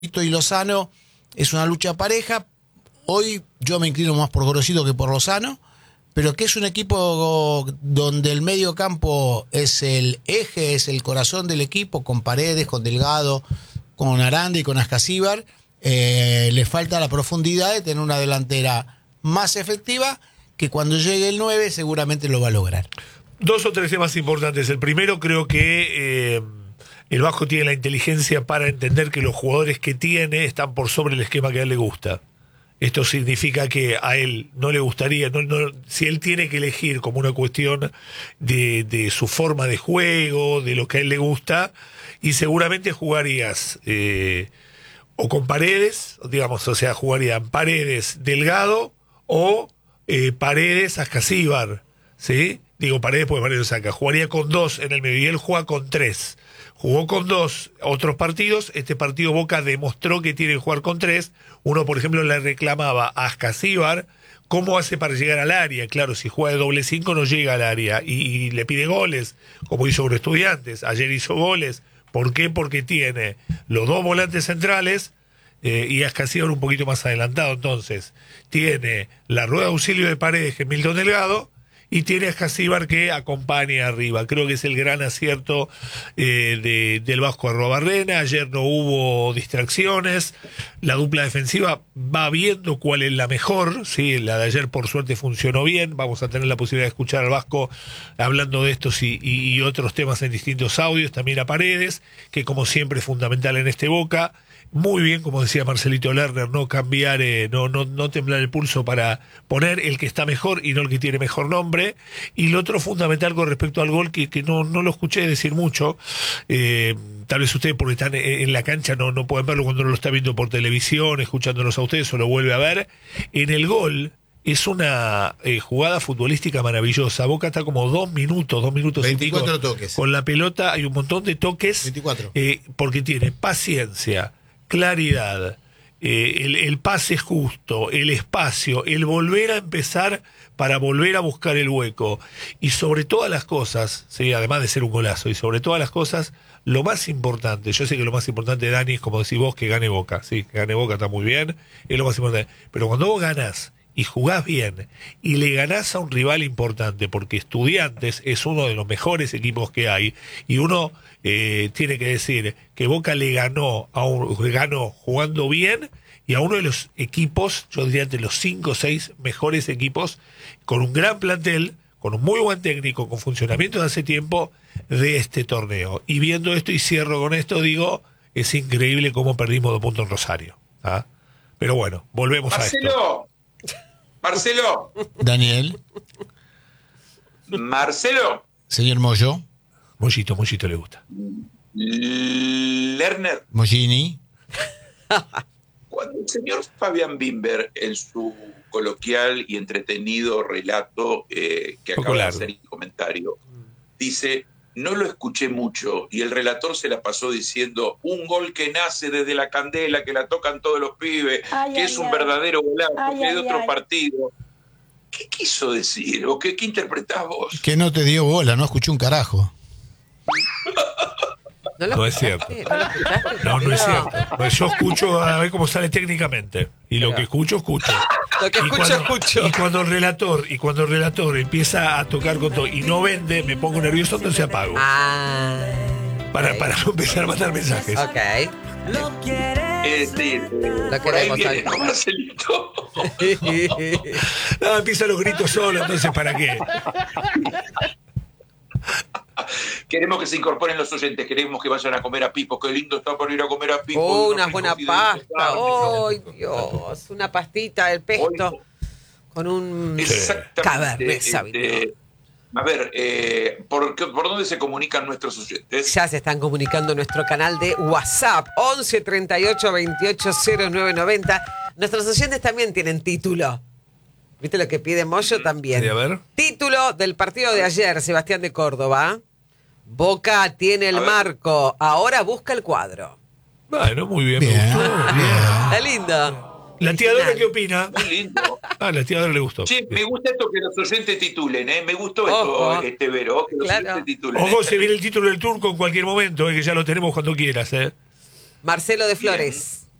y Lozano es una lucha pareja. Hoy yo me inclino más por Gorosito que por Lozano, pero que es un equipo donde el medio campo es el eje, es el corazón del equipo, con Paredes, con Delgado, con Aranda y con Ascasíbar. Le falta la profundidad de tener una delantera más efectiva, que cuando llegue el 9 seguramente lo va a lograr. Dos o tres temas importantes. El primero, creo que el Vasco tiene la inteligencia para entender que los jugadores que tiene están por sobre el esquema que a él le gusta. Esto significa que a él no le gustaría, si él tiene que elegir como una cuestión de su forma de juego, de lo que a él le gusta, y seguramente jugarías o con Paredes, digamos, o sea, jugarían Paredes, Delgado o Paredes, Ascasíbar, ¿sí? Digo Paredes porque Paredes saca. Jugaría con 2 en el medio y él juega con 3. Jugó con 2 otros partidos. Este partido Boca demostró que tiene que jugar con 3. Uno, por ejemplo, le reclamaba a Ascasíbar cómo hace para llegar al área. Claro, si juega de doble 5 no llega al área y le pide goles, como hizo con Estudiantes. Ayer hizo goles. ¿Por qué? Porque tiene los 2 volantes centrales y Ascasíbar un poquito más adelantado. Entonces, tiene la rueda de auxilio de Paredes, que es Milton Delgado, y tiene a Ascasíbar que acompaña arriba. Creo que es el gran acierto del Vasco Arruabarrena. Ayer no hubo distracciones. La dupla defensiva va viendo cuál es la mejor. Sí, la de ayer por suerte funcionó bien. Vamos a tener la posibilidad de escuchar al Vasco hablando de estos y otros temas en distintos audios. También a Paredes, que como siempre es fundamental en este Boca. Muy bien, como decía Marcelito Lerner, no cambiar, no temblar el pulso para poner el que está mejor y no el que tiene mejor nombre. Y lo otro fundamental con respecto al gol, que no lo escuché decir mucho, tal vez ustedes porque están en la cancha no pueden verlo cuando uno lo está viendo por televisión, escuchándonos a ustedes o lo vuelve a ver. En el gol es una jugada futbolística maravillosa. Boca está como 2 minutos 24 toques. Con la pelota hay un montón de toques. 24. Porque tiene paciencia, claridad, el pase justo, el espacio, el volver a empezar para volver a buscar el hueco. Y sobre todas las cosas, sí, además de ser un golazo, y sobre todas las cosas, lo más importante, yo sé que lo más importante, Dani, es como decís vos, que gane Boca. Sí, que gane Boca está muy bien, es lo más importante. Pero cuando vos ganás y jugás bien y le ganás a un rival importante, porque Estudiantes es uno de los mejores equipos que hay, y uno tiene que decir que Boca le ganó jugando bien y a uno de los equipos, yo diría entre los 5 o 6 mejores equipos, con un gran plantel, con un muy buen técnico, con funcionamiento de hace tiempo de este torneo. Y viendo esto, y cierro con esto, digo, es increíble cómo perdimos 2 puntos en Rosario. ¿Ah? Pero bueno, volvemos a esto. Marcelo. Daniel. Marcelo. Señor Moyo. Mollito le gusta. Lerner. Mollini. Cuando el señor Fabián Bimber, en su coloquial y entretenido relato que acaba de hacer en comentario, dice: no lo escuché mucho, y el relator se la pasó diciendo un gol que nace desde la candela, que la tocan todos los pibes, que es un verdadero golazo, que es de otro partido. ¿Qué quiso decir? ¿O qué interpretás vos? Que no te dio bola, no escuché un carajo. No es cierto. No es cierto. Pues yo escucho a ver cómo sale técnicamente. Y lo que escucho. Lo que escucho. Y cuando el relator empieza a tocar con todo y no vende, me pongo nervioso, entonces apago. Para no empezar a mandar mensajes. Ok. Es decir, por ahí viene, ¿no, Marcelito? No, empiezan los gritos solo, entonces ¿para qué? Queremos que se incorporen los oyentes, queremos que vayan a comer a Pipo. Qué lindo está por ir a comer a Pipo. Una buena pasta. ¡Ay, Dios! Una pastita del pesto con un Cabernet Sauvignon. A ver, ¿por dónde se comunican nuestros oyentes? Ya se están comunicando en nuestro canal de WhatsApp, 11 38 28 09 90. Nuestros oyentes también tienen título. ¿Viste lo que pide Moyo también? Sí, a ver. Título del partido de ayer, Sebastián de Córdoba. Boca tiene el marco, ahora busca el cuadro. Bueno, muy bien. Bien. Me gustó. Está lindo. ¿La tía Dora qué opina? Muy lindo. La tía Dora le gustó. Sí, me gusta esto que los oyentes titulen, ¿eh? Me gustó esto, Vero, que los oyentes titulen. Ojo, se viene el título del Turco en cualquier momento, que ya lo tenemos cuando quieras, Marcelo de Flores.